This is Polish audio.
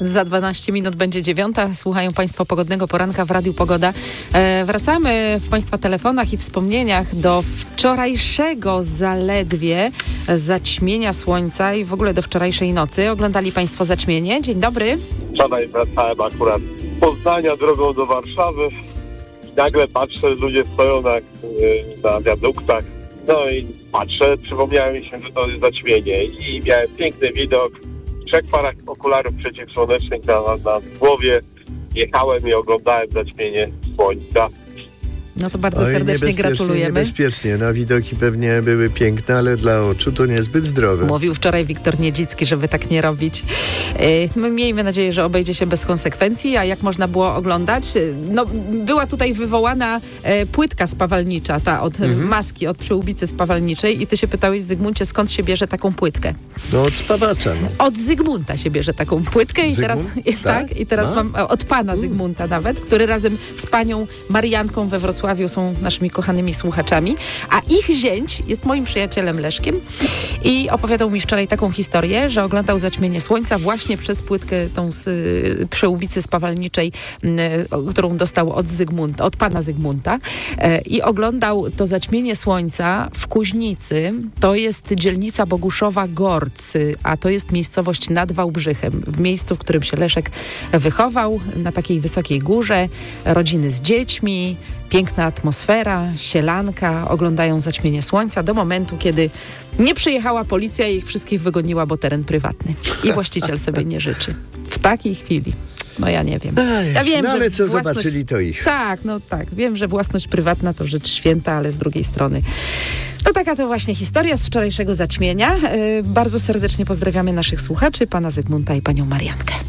Za 12 minut będzie 9:00. Słuchają Państwo Pogodnego Poranka w Radiu Pogoda. Wracamy w Państwa telefonach i wspomnieniach do wczorajszego zaledwie zaćmienia słońca i w ogóle do wczorajszej nocy. Oglądali Państwo zaćmienie? Dzień dobry. Wczoraj wracałem akurat z Poznania drogą do Warszawy. Nagle patrzę, ludzie stoją na wiaduktach. No i patrzę, przypomniało mi się, że to jest zaćmienie i miałem piękny widok. 3 parach okularów przeciwsłonecznych na głowie. Jechałem i oglądałem zaćmienie słońca. No to bardzo serdecznie gratulujemy. Niebezpiecznie. No, widoki pewnie były piękne, ale dla oczu to niezbyt zdrowe. Mówił wczoraj Wiktor Niedzicki, żeby tak nie robić. My miejmy nadzieję, że obejdzie się bez konsekwencji, a jak można było oglądać? No, była tutaj wywołana płytka spawalnicza, ta od maski, od przyłbicy spawalniczej i ty się pytałeś, Zygmuncie, skąd się bierze taką płytkę? No od spawacza. No. Od Zygmunta się bierze taką płytkę i teraz mam od pana Zygmunta nawet, który razem z panią Marianką we Wrocławiu są naszymi kochanymi słuchaczami, a ich zięć jest moim przyjacielem Leszkiem i opowiadał mi wczoraj taką historię, że oglądał zaćmienie słońca właśnie przez płytkę tą z przyłbicy spawalniczej, którą dostał od pana Zygmunta i oglądał to zaćmienie słońca w Kuźnicy. To jest dzielnica Boguszowa-Gorcy, a to jest miejscowość nad Wałbrzychem, w miejscu, w którym się Leszek wychował, na takiej wysokiej górze, rodziny z dziećmi, piękna atmosfera, sielanka, oglądają zaćmienie słońca do momentu, kiedy nie przyjechała policja i ich wszystkich wygoniła, bo teren prywatny. I właściciel sobie nie życzy. W takiej chwili. No ja nie wiem. Ja wiem, ale że co zobaczyli, to ich. Tak. Wiem, że własność prywatna to rzecz święta, ale z drugiej strony to taka to właśnie historia z wczorajszego zaćmienia. Bardzo serdecznie pozdrawiamy naszych słuchaczy, pana Zygmunta i panią Mariankę.